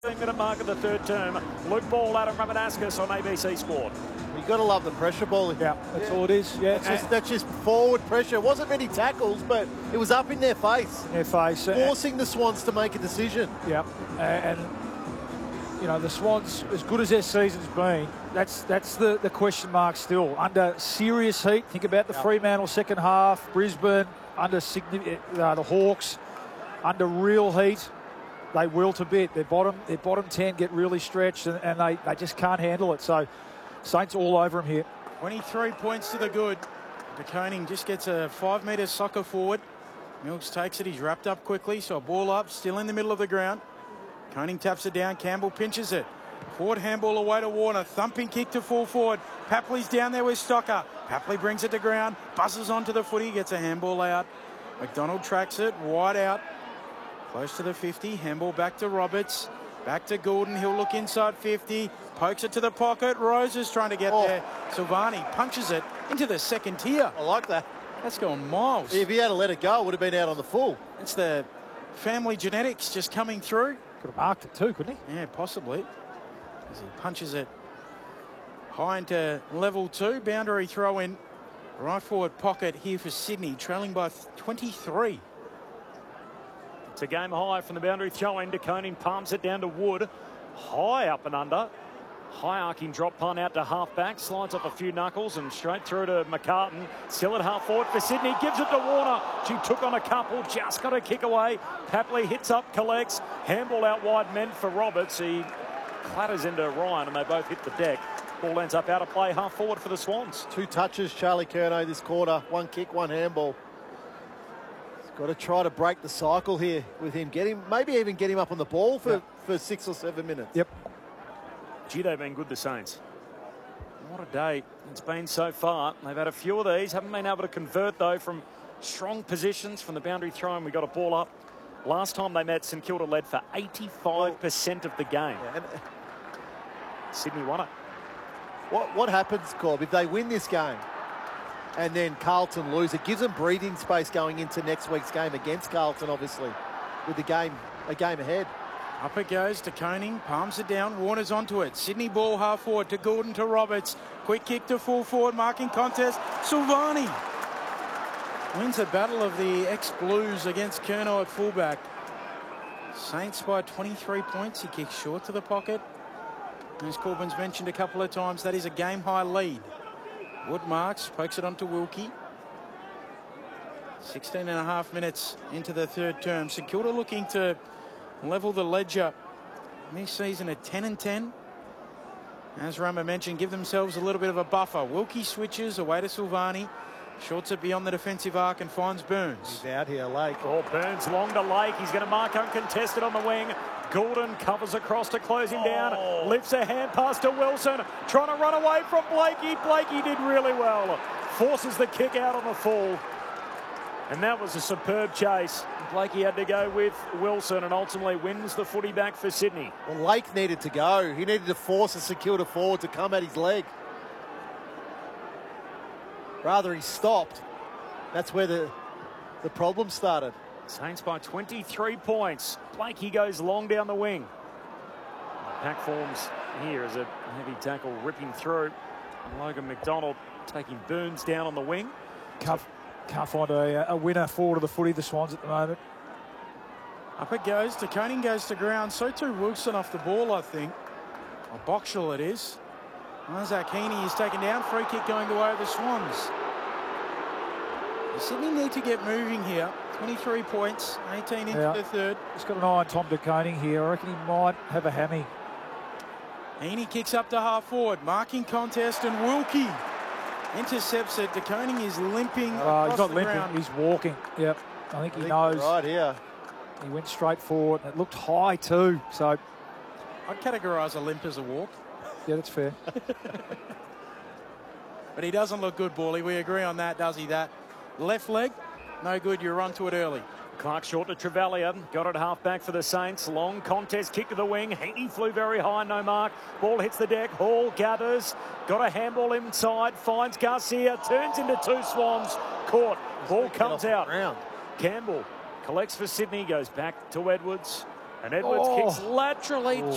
Minute mark of the third term. Luke Ball, Adam Ramanauskas on ABC Sport. You've got to love the pressure ball. Yeah, that's all it is. Yeah, that's just forward pressure. It wasn't many tackles, but it was up in their face. Forcing the Swans to make a decision. Yeah, and you know, the Swans, as good as their season's been, that's the question mark still. Under serious heat, think about the Fremantle second half, Brisbane, under the Hawks, under real heat. They wilt a bit. Their bottom 10 get really stretched and they just can't handle it. So Saints all over them here. 23 points to the good. De Koning just gets a 5-metre soccer forward. Mills takes it. He's wrapped up quickly. So a ball up, still in the middle of the ground. Koning taps it down. Campbell pinches it. Forward handball away to Warner. Thumping kick to full forward. Papley's down there with Stocker. Papley brings it to ground. Buzzes onto the footy. Gets a handball out. McDonald tracks it. Wide out. Close to the 50, handball back to Roberts, back to Gordon, he'll look inside 50, pokes it to the pocket, Rose is trying to get there, Silvani punches it into the second tier. I like that. That's going miles. If he had to let it go, it would have been out on the full. It's the family genetics just coming through. Could have marked it too, couldn't he? Yeah, possibly. As he punches it high into level 2, boundary throw in, right forward pocket here for Sydney, trailing by 23. It's a game high from the boundary throw-in. De Koning palms it down to Wood. High up and under. High arcing drop punt out to half-back. Slides off a few knuckles and straight through to McCartan. Still at half-forward for Sydney. Gives it to Warner. She took on a couple. Just got a kick away. Papley hits up, collects. Handball out wide meant for Roberts. He clatters into Ryan and they both hit the deck. Ball ends up out of play. Half-forward for the Swans. 2 touches, Charlie Curnow this quarter. 1 kick, 1 handball. Got to try to break the cycle here with him. Maybe even get him up on the ball for 6 or 7 minutes. Yep. Gito been good, the Saints. What a day it's been so far. They've had a few of these. Haven't been able to convert, though, from strong positions from the boundary throw, and we got a ball up. Last time they met, St Kilda led for 85% of the game. Yeah, Sydney won it. What happens, Cobb, if they win this game and then Carlton lose? It gives them breathing space going into next week's game against Carlton, obviously, with a game ahead. Up it goes to Koning, palms it down, Warner's onto it. Sydney ball half forward to Gordon to Roberts. Quick kick to full forward, marking contest. Silvani wins a battle of the ex-Blues against Curnow at fullback. Saints by 23 points. He kicks short to the pocket. As Corbin's mentioned a couple of times, that is a game-high lead. Wood marks, pokes it onto Wilkie. 16.5 minutes into the third term. St Kilda looking to level the ledger this season at 10-10. As Rama mentioned, give themselves a little bit of a buffer. Wilkie switches away to Silvani. Shorts it beyond the defensive arc and finds Burns. He's out here, Lake. Oh, Burns long to Lake. He's going to mark uncontested on the wing. Gordon covers across to close him down. Lifts a hand pass to Wilson. Trying to run away from Blakey. Blakey did really well. Forces the kick out on the full. And that was a superb chase. Blakey had to go with Wilson and ultimately wins the footy back for Sydney. Well, Lake needed to go. He needed to force a St Kilda forward to come at his leg. Rather, he stopped. That's where the problem started. Saints by 23 points. Blakey goes long down the wing. Pack forms here as a heavy tackle ripping through. And Logan McDonald taking Burns down on the wing. Can't find a winner forward of the footy, the Swans, at the moment. Up it goes. De Koning goes to ground. So too Wilson off the ball, I think. Or Boxall it is. Isaac Heaney is taken down. Free kick going the way of the Swans. Sydney need to get moving here. 23 points, 18 into the third. Just got an eye on Tom De Koning here. I reckon he might have a hammy. Heaney kicks up to half forward. Marking contest and Wilkie intercepts it. De Koning is limping across he's not the limping, ground. He's walking. Yep. I think he knows. Right here. He went straight forward. It looked high too. So I'd categorise a limp as a walk. Yeah, that's fair. But he doesn't look good, Bally. We agree on that, does he? That left leg, no good. You run to it early. Clark short to Travalia. Got it half back for the Saints. Long contest, kick to the wing. Heaney flew very high, no mark. Ball hits the deck. Hall gathers. Got a handball inside. Finds Garcia. Turns into 2 Swans. Caught. Ball comes out. Campbell collects for Sydney. Goes back to Edwards. And Edwards kicks laterally.